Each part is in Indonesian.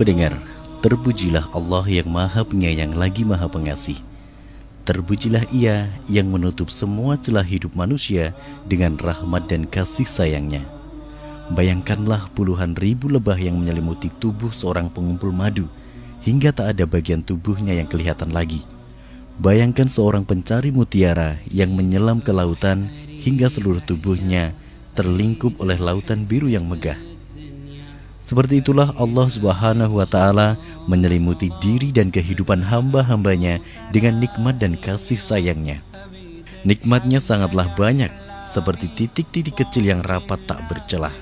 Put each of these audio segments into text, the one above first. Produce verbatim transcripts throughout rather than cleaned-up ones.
Pendengar, terpujilah Allah yang Maha Penyayang lagi Maha Pengasih. Terpujilah Ia yang menutup semua celah hidup manusia dengan rahmat dan kasih sayangnya. Bayangkanlah puluhan ribu lebah yang menyelimuti tubuh seorang pengumpul madu hingga tak ada bagian tubuhnya yang kelihatan lagi. Bayangkan seorang pencari mutiara yang menyelam ke lautan hingga seluruh tubuhnya terlingkup oleh lautan biru yang megah. Seperti itulah Allah Subhanahu wa Ta'ala menyelimuti diri dan kehidupan hamba-hambanya dengan nikmat dan kasih sayangnya. Nikmatnya sangatlah banyak, seperti titik-titik kecil yang rapat tak bercelah.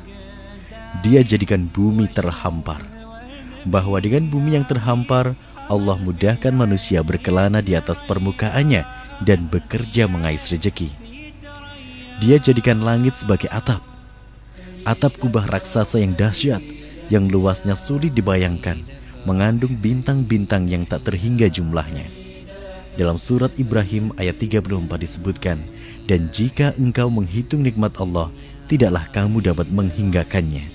Dia jadikan bumi terhampar, bahwa dengan bumi yang terhampar, Allah mudahkan manusia berkelana di atas permukaannya dan bekerja mengais rejeki. Dia jadikan langit sebagai atap, atap kubah raksasa yang dahsyat, yang luasnya sulit dibayangkan, mengandung bintang-bintang yang tak terhingga jumlahnya. Dalam surat Ibrahim ayat tiga puluh empat disebutkan, dan jika engkau menghitung nikmat Allah, tidaklah kamu dapat menghinggakannya.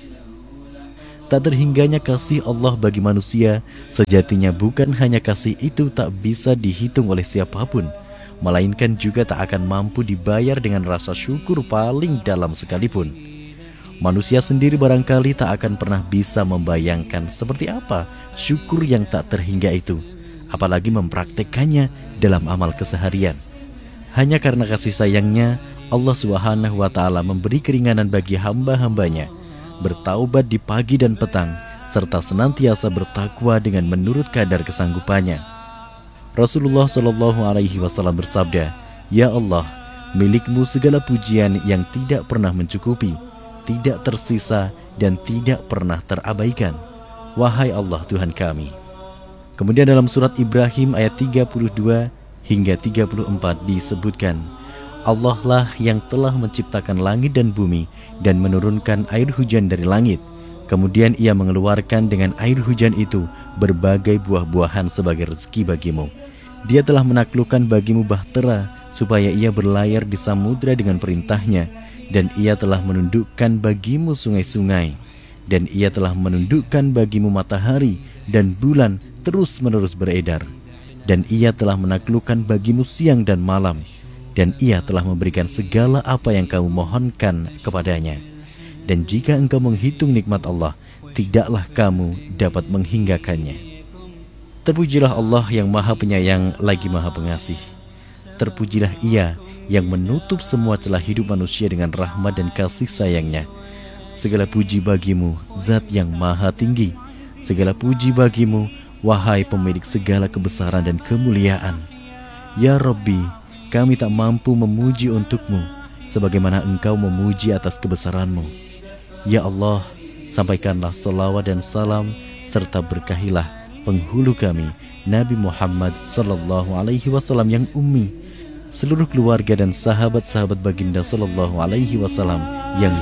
Tak terhingganya kasih Allah bagi manusia sejatinya bukan hanya kasih itu tak bisa dihitung oleh siapapun, melainkan juga tak akan mampu dibayar dengan rasa syukur paling dalam sekalipun. Manusia sendiri barangkali tak akan pernah bisa membayangkan seperti apa syukur yang tak terhingga itu, apalagi mempraktekannya dalam amal keseharian. Hanya karena kasih sayangnya, Allah Subhanahu wa Ta'ala memberi keringanan bagi hamba-hambanya, bertaubat di pagi dan petang, serta senantiasa bertakwa dengan menurut kadar kesanggupannya. Rasulullah Shallallahu Alaihi Wasallam bersabda, "Ya Allah, milikmu segala pujian yang tidak pernah mencukupi, tidak tersisa dan tidak pernah terabaikan. Wahai Allah Tuhan kami." Kemudian dalam surat Ibrahim ayat tiga puluh dua hingga tiga puluh empat disebutkan, Allah lah yang telah menciptakan langit dan bumi dan menurunkan air hujan dari langit. Kemudian Ia mengeluarkan dengan air hujan itu berbagai buah-buahan sebagai rezeki bagimu. Dia telah menaklukkan bagimu bahtera supaya ia berlayar di samudra dengan perintahnya. Dan Ia telah menundukkan bagimu sungai-sungai, dan Ia telah menundukkan bagimu matahari dan bulan terus-menerus beredar, dan Ia telah menaklukkan bagimu siang dan malam, dan Ia telah memberikan segala apa yang kamu mohonkan kepadanya. Dan jika engkau menghitung nikmat Allah, tidaklah kamu dapat menghinggakannya. Terpujilah Allah yang Maha Penyayang lagi Maha Pengasih. Terpujilah Ia yang menutup semua celah hidup manusia dengan rahmat dan kasih sayangnya. Segala puji bagimu, Zat yang Maha Tinggi. Segala puji bagimu, wahai pemilik segala kebesaran dan kemuliaan. Ya Rabbi, kami tak mampu memuji untukmu sebagaimana Engkau memuji atas kebesaranmu. Ya Allah, sampaikanlah salawat dan salam serta berkahilah penghulu kami, Nabi Muhammad sallallahu alaihi wasallam yang ummi, seluruh keluarga dan sahabat-sahabat baginda sallallahu alaihi wasallam yang